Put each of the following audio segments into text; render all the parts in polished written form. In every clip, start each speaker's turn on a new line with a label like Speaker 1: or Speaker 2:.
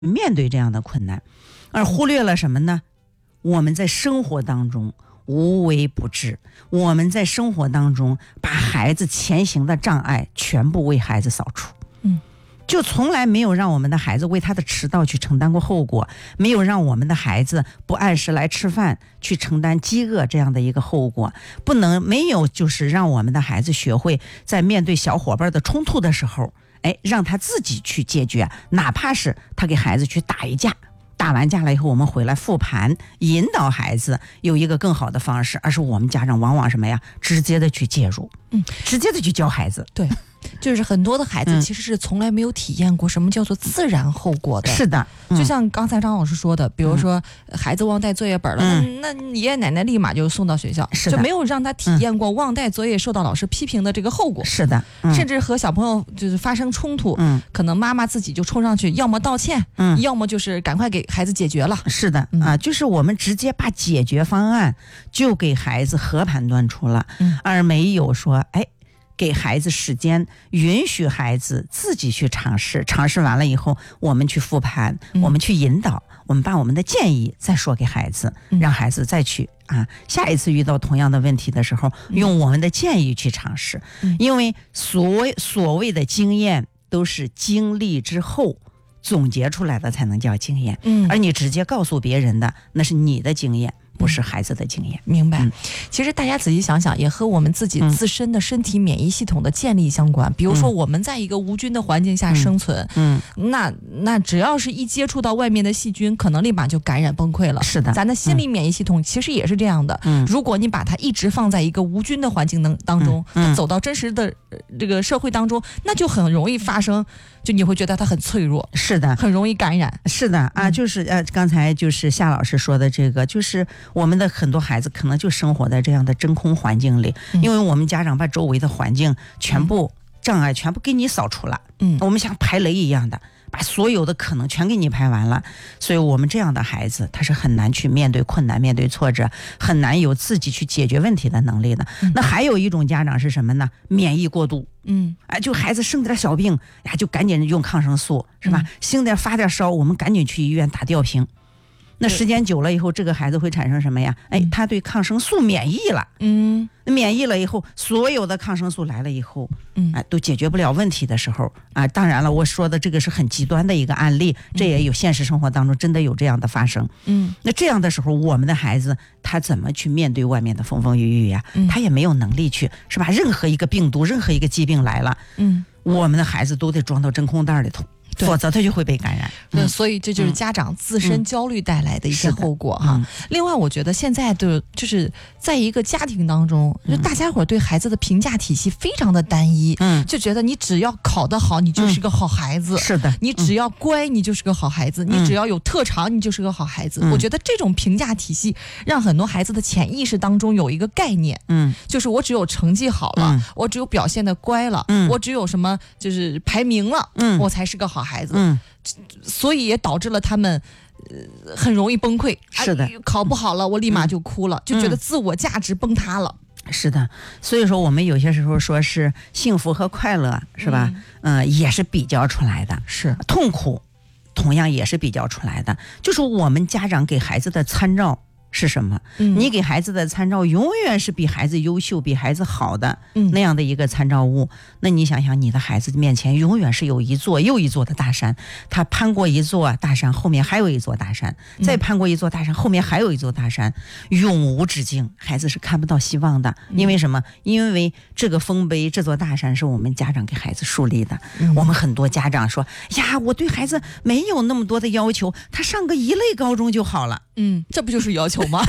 Speaker 1: 面对这样的困难，而忽略了什么呢？我们在生活当中无微不至，我们在生活当中把孩子前行的障碍全部为孩子扫除。就从来没有让我们的孩子为他的迟到去承担过后果，没有让我们的孩子不按时来吃饭去承担饥饿这样的一个后果，没有就是让我们的孩子学会在面对小伙伴的冲突的时候，让他自己去解决，哪怕是他给孩子去打一架，打完架了以后，我们回来复盘，引导孩子有一个更好的方式，而是我们家长往往什么呀，直接的去介入，直接的去教孩子。
Speaker 2: 对，就是很多的孩子其实是从来没有体验过什么叫做自然后果的。
Speaker 1: 是的，
Speaker 2: 就像刚才张老师说的，比如说孩子忘带作业本了，那爷爷奶奶立马就送到学校，就没有让他体验过忘带作业受到老师批评的这个后果。
Speaker 1: 是的，
Speaker 2: 甚至和小朋友就是发生冲突，可能妈妈自己就冲上去，要么道歉，要么就是赶快给孩子解决了。
Speaker 1: 是的，就是我们直接把解决方案就给孩子和盘端出了，而没有说给孩子时间，允许孩子自己去尝试，尝试完了以后，我们去复盘，我们去引导，我们把我们的建议再说给孩子，让孩子再去下一次遇到同样的问题的时候，用我们的建议去尝试。因为所谓的经验都是经历之后总结出来的才能叫经验，而你直接告诉别人的，那是你的经验，不是孩子的经验。
Speaker 2: 明白。其实大家仔细想想，也和我们自己自身的身体免疫系统的建立相关。比如说我们在一个无菌的环境下生存，那只要是一接触到外面的细菌，可能立马就感染崩溃了。
Speaker 1: 是的，
Speaker 2: 咱的心理免疫系统其实也是这样的。如果你把它一直放在一个无菌的环境当中，走到真实的这个社会当中，那就很容易发生，就你会觉得它很脆弱。
Speaker 1: 是的，
Speaker 2: 很容易感染。
Speaker 1: 是的就是刚才就是夏老师说的这个，就是我们的很多孩子可能就生活在这样的真空环境里，因为我们家长把周围的环境全部障碍全部给你扫除了，我们像排雷一样的把所有的可能全给你排完了，所以我们这样的孩子他是很难去面对困难，面对挫折，很难有自己去解决问题的能力的。那还有一种家长是什么呢？免疫过度。就孩子生点小病呀，就赶紧用抗生素，是吧？生点发点烧，我们赶紧去医院打吊瓶。那时间久了以后，这个孩子会产生什么呀？他对抗生素免疫了。免疫了以后，所有的抗生素来了以后，都解决不了问题的时候当然了，我说的这个是很极端的一个案例，这也有现实生活当中真的有这样的发生。那这样的时候，我们的孩子他怎么去面对外面的风风雨雨呀？他也没有能力去，是吧？任何一个病毒，任何一个疾病来了，我们的孩子都得装到真空袋里头。否则他就会被感染。
Speaker 2: 所以这就是家长自身焦虑带来的一些后果哈。另外我觉得现在就是在一个家庭当中，就大家伙对孩子的评价体系非常的单一，就觉得你只要考得好你就是个好孩子，
Speaker 1: 是的，
Speaker 2: 你只要乖你就是个好孩子，你只要有特长你就是个好孩子。我觉得这种评价体系让很多孩子的潜意识当中有一个概念，就是我只有成绩好了，我只有表现得乖了，我只有什么就是排名了，我才是个好孩子。所以也导致了他们很容易崩溃。
Speaker 1: 是的，
Speaker 2: 考不好了我立马就哭了，就觉得自我价值崩塌了。
Speaker 1: 是的，所以说我们有些时候说是幸福和快乐，是吧？也是比较出来的，
Speaker 2: 是
Speaker 1: 痛苦同样也是比较出来的。就是我们家长给孩子的参照是什么？你给孩子的参照永远是比孩子优秀、比孩子好的那样的一个参照物。那你想想，你的孩子面前永远是有一座又一座的大山，他攀过一座大山，后面还有一座大山，再攀过一座大山，后面还有一座大山，永无止境。孩子是看不到希望的，因为什么？因为这个丰碑，这座大山是我们家长给孩子树立的。我们很多家长说呀，我对孩子没有那么多的要求，他上个一类高中就好了。
Speaker 2: 这不就是要求吗？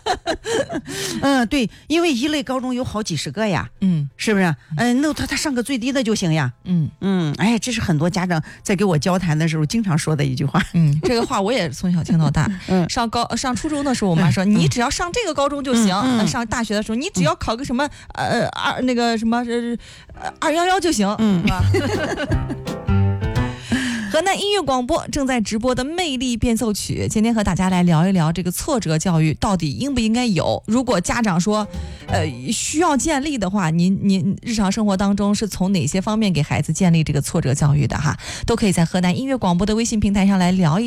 Speaker 1: 对，因为一类高中有好几十个呀，是不是？那他上个最低的就行呀。这是很多家长在给我交谈的时候经常说的一句话。
Speaker 2: 这个话我也从小听到大。上初中的时候，我妈说你只要上这个高中就行。上大学的时候，你只要考个什么211就行，是吧？ 河南音乐广播正在直播的魅力变奏曲，今天和大家来聊一聊这个挫折教育到底应不应该有。如果家长说需要建立的话，您日常生活当中是从哪些方面给孩子建立这个挫折教育的哈，都可以在河南音乐广播的微信平台上来聊一